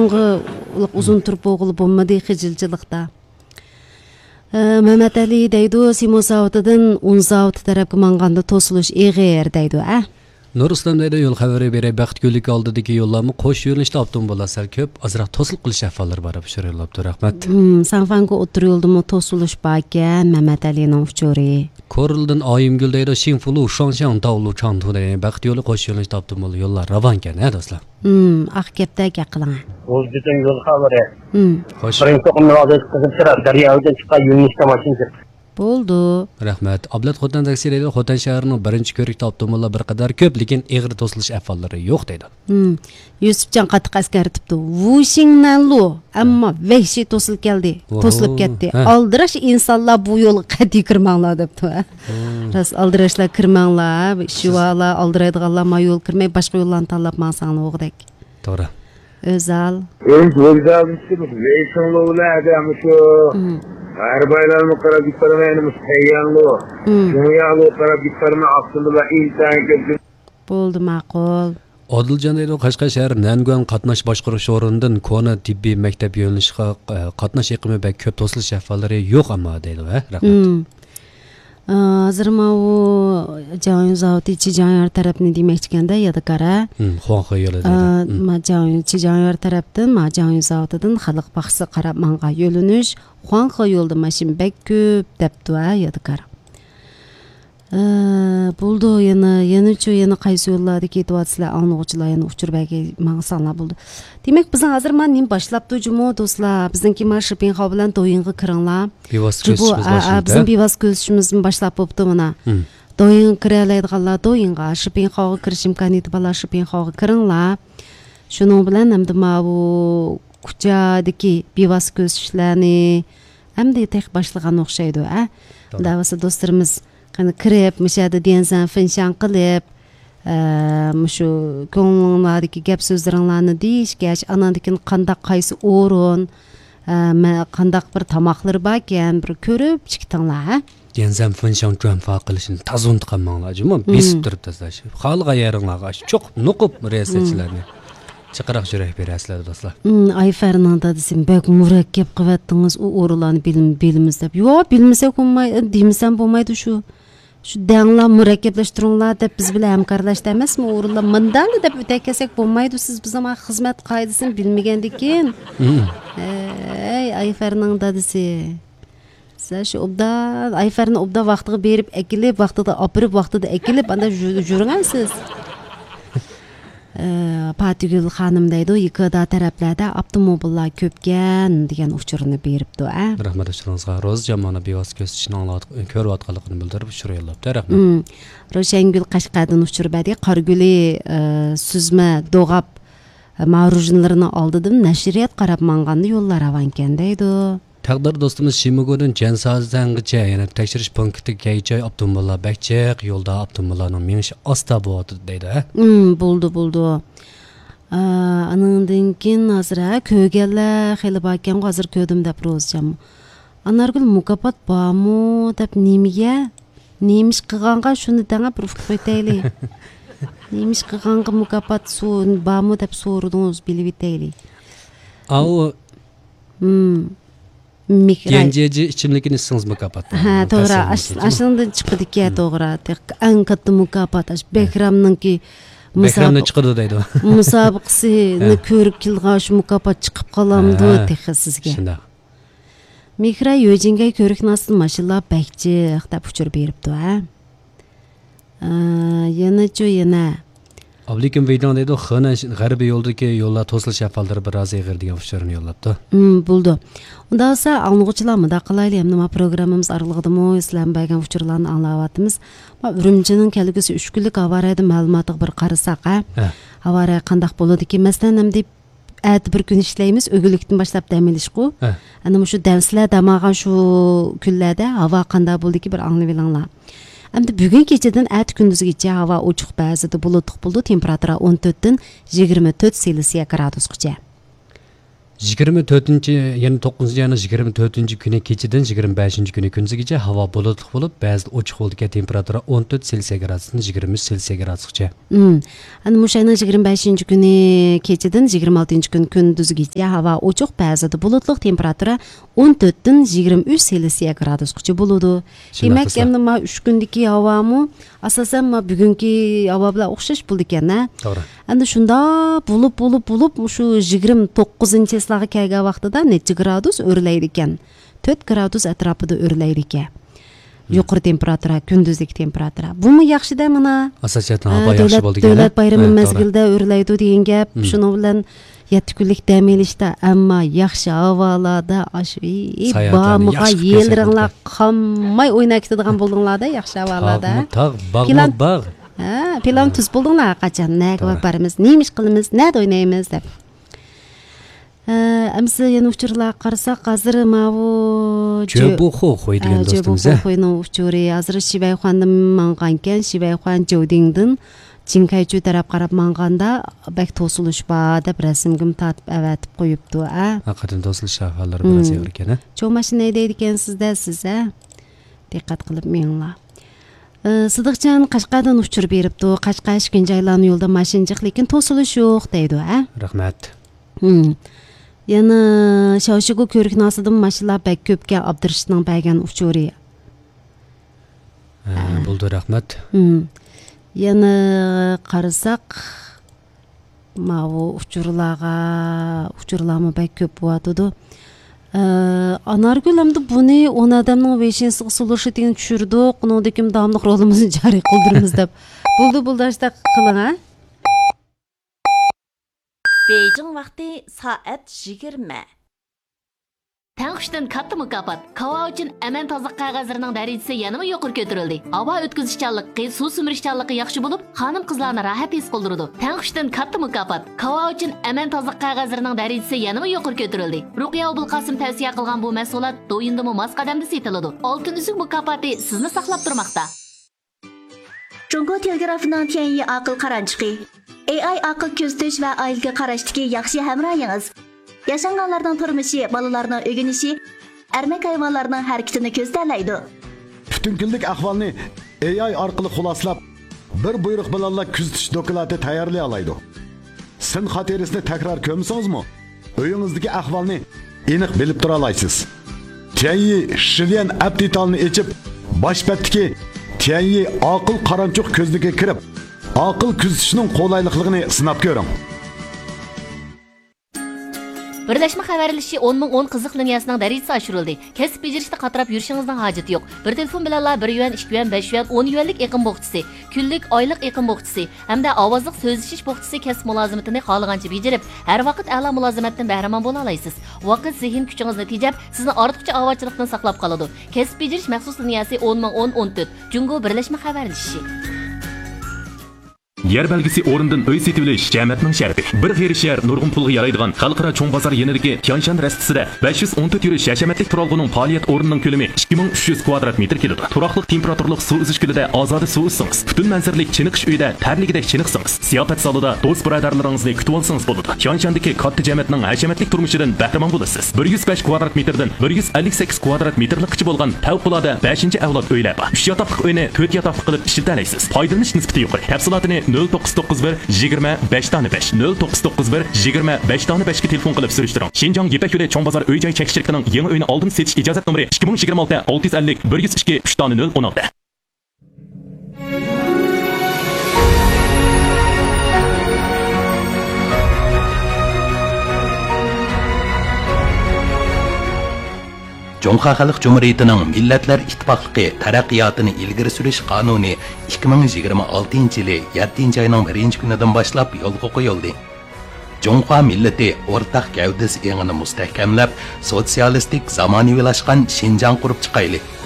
Uşanğı uzun turp oğulu bulmadı xijilcilikta. Mehmet Ali deydi, Simo zavodidan un zavodi tarafga manganda to'silish eg'ir deydi, Nur Islam deydi, yo'l xabari beray baxt yo'llik oldidagi yo'llarni qo'sh yo'nalishda avtomobillar sal ko'p, azroq to'silib qilish ahvollari bor deb so'rayapti. Rahmat. Sanfanga o'tir yo'ldami to'silish bor ekan, Mehmet Alining uchuri. Korildan Oyimgul deydi, Xinfulu, Shangshan, Daolu, Changtu deydi, baxt yo'li qo'sh yo'nalishda avtomobil yo'llar ravon ekan, do'stlar. Aqkepda qiling. O'zbekiston yo'l xabari. Xo'sh. Birinchi to'qimni oldi qizib chirar, daryodan chiqqan yo'nalishda mashina chiqdi. Bo'ldi. Rahmat. Ablat Xotan taksi deydi, Xotan shahrining birinchi ko'rikda avtomobillar bir qadar ko'p, lekin eg'ir to'silish ahvollari yo'q deydi. Yusufjon qattiq askartibdi. Vushingnalu, ammo vahshiy to'silib keldi. To'silib ketdi. Aldirash insonlar bu yo'lga qat'iy kirmanglar debdi. Ras aldirashlar kirmanglar, shivala aldiraydiganlar ma yo'l kirmay boshqa yo'llarni tanlab mansanglar o'g'dek. To'g'ri. O'zal. O'zal veyshonlovlar shu Arabaylarını qarab gitparmayni mustayyanlu. Dunyoga qarab gitparma aslında insan köp. Bo'ldi, ma'qul. Odiljon deydi, Qashqar shahar Nanguan qatnash boshqarish o'rnidan kona tibbiy maktab yo'nalishiga qatnash iqimi va ko'p to'silish ahvollari yo'q ammo deydi, rahmat. Hozir ma u Jahon zavodi Chijanyor tarafni demoqchiganda yada qara. Xuanxo yo'li deydi. Ma Chijanyor tarafdan, ma Jahon zavodidan xalq baxsi qarab manga yo'linish, Xuanxo yo'lda mashin bek ko'p debdi, yada qara. Bo'ldi, yana qaysi yo'llarda ketyapsizlar, anglag'uchilar yana uchirbaga mangsanlar bo'ldi. Demak, bizning hozir men nim boshlabdi jumo do'stlar, bizningki Marshipinxo bilan do'yinga kiringlar. Bizning bevos ko'rishimizni boshlab bo'pti mana. Do'yin kiralaydiganlar do'yinga, Shipinxoga kirish imkoniyati bor, Shipinxoga kiringlar. Shuning bilan hamda ma bu kuchadagi bevos ko'rishlarni hamda tek boshlagan o'xshaydi, Davası do'stlarimiz qani kirib, mishada densan finshan qilib, shu ko'ngilinglardagi gap so'zlaringlarni deyishgach, anandikin qandaq qaysi o'rin, qandaq bir tamoqlar bor ekan, bir ko'rib chiqtinglar, Densan finshan jo'nfa qilishini tazun qilmanglar, juma besib turib tashlash. Xalq ayaringlarga cho'q nuqib riyosatchilarni chiqaroq yurak berasizlar do'stlar. Ayfarning dadasi bak murakkab qilyaptingiz, u o'rinlarni bilamiz deb. Yo'q, bilmasak bo'lmaydi, demasam bo'lmaydi shu. Shu danglar murakkablashtiringlar deb biz bilan hamkorlashdi emasmi? O'rinlar mindali deb o'takasak bo'lmaydi, siz bizga xizmat qoidasini bilmagandikin. Ayfarning dadasi. Siz shu Ayfarni obda vaqtiga berib, ekilib, vaqtida opirib, vaqtida ekilib, anda yurgansiz. Patigül xanım deydi, yıkıda taraflarda avtomobillar ko'pgan degan uchurni beribdi, Rahmat uchuringizga ro'z jamona bevos ko'rsatishni ko'rayotganligini bildirib uchurayapti, rahmat. Ro'shangul Qashqardan uchur badi, Qorguli suzma do'g'ab ma'rujinlarini oldidim, nashriyat qarab manganda yo'llar avan ekan deydi. Taqdir do'stimiz Shimogodan Jansazdangacha yana tekshirish punktiga kaychoy avtomobillar bakchiq yo'lda avtomobillarning minishi asta bo'ladi deydi. Bo'ldi. Anandan keyin hozir ko'rganlar xeli bor ekan, hozir ko'rdim deb ro'zjam. Anargul mukofot bormi deb nemish qilganga shuni danga bir qo'ytaylik. Nemish qilganga mukofot bormi deb so'radingiz, bilib etaylik. Genceji ichimlikni ichsangiz mukofot. To'g'ri, ashundan chiqdi-ku, to'g'ri. Eng katta mukofot Behramninki Behramni chiqdi deydi. Musobaqasini ko'rib kelgan shu mukofot chiqib qolamdi texi sizga. Shunday. Mikra yo'jinga ko'riknasdan mashinalar bakchiq deb uchur beribdi, yana Lekin Veydan deydi, Xina g'arbiy yo'ldagi yo'llar to'silish ahvollari biroz eg'ir degan uchurni yo'llabdi. Bo'ldi. Unda esa anglag'uchilar nima qilaylik, hamda programmamiz oralig'idami sizlar bergan uchurlarni anglayapmiz. Urumchining kelgusi 3 kunlik avariyada ma'lumotga bir qarasak, avariya qanday bo'ladiki, masalan, ham deb bir kun ishlaymiz, o'g'illikdan boshlab dam olishku. Ana shu damslar damagan shu kunlarda havo qanday bo'ldiki bir anglab olinglar. Endi bugun kechadan kunduzgacha havo ochiq, ba'zida bulutli bo'ldi, temperatura 14 dan 24 Selsiya gradusgacha. 24 yani 9 yani 24 güne keçiden 25 güne gündüzgece hava bulutlu bulup bazı ochiq bo'lgan temperatura 14 Selsiy gradusdan 23 Selsiy gradusgacha. Ana mushayna 25 kuni keçiden 26 kun kunduzgacha hava ochiq, ba'zida bulutli, temperatura 14 dan 23 Selsiy gradusgacha bo'ladi. Demak, endi 3 kundagi havomi asosan bugungi havo bilan o'xshash bo'ldi ekan-a. To'g'ri. Endi shunda bo'lib shu 29 Ислага kelgan vaqtida necha gradus o'rlaydi ekan? 4 gradus atrofida o'rlaydi ekan. Yuqori temperatura, kunduzlik temperatura. Bumi yaxshi-da mana? Asosan havo yaxshi bo'ldi ekan. Davlat bayrami mezgilida o'rlaydi degan gap. Shuning bilan 7 kunlik dam olishda, ammo yaxshi havolarda bamiga yelringlar qammay o'ynab ketadigan bo'ldinglar-da, yaxshi havolarda. Bog'. Plan tuz bo'ldinglar qachon? Nega boramiz? Nemish qilamiz? Nada o'ynaymiz deb. Amsa yana uchurlar qarasak, hozir mavu Jobuxo qo'y degan do'stimiz. Jobuxo qo'yning uchuri hozir Shibayxondan mangankan, Shibayxon Jovdingdan Jinkaychu taraf qarab manganda bak to'silish bor deb rasmgim tatib avatib qo'yibdi, Haqiqatan to'silish hollari biroz yo'q ekan, Cho'g mashina deydi ekan sizda, diqqat qilib menglar. Sidiqchan Qashqardan uchur beribdi. Qashqar Ishkinjaylarning yo'lda mashinjiq, lekin to'silish yo'q deydi, Rahmat. Yana Shoshigo ko'riknosidan mashinalar bak ko'pga Abdirishning bergan uchuri. Bo'ldi, rahmat. Yana qarasak, mavu uchurlarmi bak ko'p bo'ladi. Anargül hamda buni 10 odamning veshinsiga sulushi degan tushirdik. Uningdagi davomli rolimizni joriy qildiramiz deb. Bo'ldi ashta qiling, Beijing vaqti soat 20. Tang'ushdan katta mukofot. Havo uchun aman tozalik qog'ozlarining darajasi yanada yuqori ko'tarildi. Havo o'tkazishchanligi, suv simirishchanligi yaxshi bo'lib, xonim-qizlarni rohat his qildirdi. Tang'ushdan katta mukofot. Havo uchun aman tozalik qog'ozlarining darajasi yanada yuqori ko'tarildi. Ruqiya Abulqasim tavsiya qilgan bu mahsulot do'yindimi mos qadamda setiladi. Oltin uzuk mukofoti sizni saqlab turmoqda. Jungo telegrafining Tianyi aql qaranchiqi. AI aql ko'zitish va oilaga qarashdagi yaxshi hamrohingiz. Yashanganlarning turmushi, bolalarning o'rganishi, ermak hayvonlarning harakatini ko'zlaydi. Butun kunlik ahvolni AI orqali xuloslab, bir buyruq bilan kuzatish doklati tayyorlay oladi. Sin xotirasini takror ko'msangizmi, uyingizdagi ahvolni aniq bilib tura olasiz. Tianyi Shilian aptitalni echib, boshpatdagi Tianyi aql qaranchuq ko'zligiga kirib, aql kuzatishning qo'laylikligini sinab ko'ring. Birlashma xabarlashi 10 qiziq liniyasining darajasi oshirildi. Kasb bejarishda qatirab yurishingizning hojati yo'q. Bir telefon bilan 1 yuan, 2 yuan, 5 yuan, 10 yuanlik eqim bo'qchisi, kunlik, oylik eqim bo'qchisi hamda ovozliq so'zlashish bo'qchisi kasb mulozimatini xohlagancha bejarib, har vaqt a'lo mulozimatdan bahramon bo'la olasiz. Vaqt zehn kuchingizni tejab, sizni ortiqcha ovochlikdan saqlab qoladi. Kasb bejarish maxsus liniyasi 10 Jungo birlashma xabarlashi. Yer belgisi o'rindan uy setib olish jamiyatning sharafi. Bir xeyri shahar nurg'un pulga yaraydigan xalqaro cho'ng bozor yenidagi Tianshan rastisida 514 yurish hashamatlik turalg'uning faoliyat o'rnining ko'lami 2300 kvadrat metr keladi. Turaqliq temperaturlik suv izish ko'lida ozoda suv ichsangiz, butun manzaralik chiniqish uyida tarligidek chiniqsangiz, siyofat zalida do'st birodarlaringizni kutib olsangiz bo'ladi. Tianshandagi katta jamiyatning hashamatlik turmushidan bahramon bo'lasiz. 105 kvadrat metrdan 158 kvadrat metrlikcha bo'lgan favqulodda 5-avlod uylar bor. 3 yotoqli uyni 4 yotoqli qilib ishlatalaysiz. Foydalanish nisbati yuqori. Tafsilotini 0991 25 tane 5 0991 25 tane 5 ga telefon qilib surishtiring. Shinjong Yepak yo'li cho'ng bozor uy-joy chekishligining yangi uyini oldin setish ijozat nomeri 2026 650 102 3 tane 016. Jo'ngxa Xalq Cumhuriyetining Millatlar Ittifoqligi taraqqiyotini ilgari surish qonuni 2026-yili 7-oyning 1-kunidan boshlab yo'lga qo'yildi. Jo'ngxa millati o'rtaq gavdasi engini mustahkamlab, sotsialistik zamonaviylashgan Shinjang qurib chiqaylik.